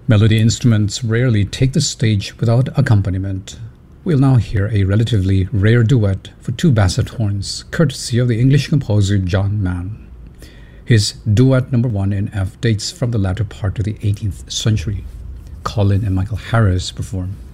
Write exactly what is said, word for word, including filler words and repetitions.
Melody instruments rarely take the stage without accompaniment. We'll now hear a relatively rare duet for two basset horns, courtesy of the English composer John Mann. His duet number one in F dates from the latter part of the eighteenth century. Colin and Michael Harris perform.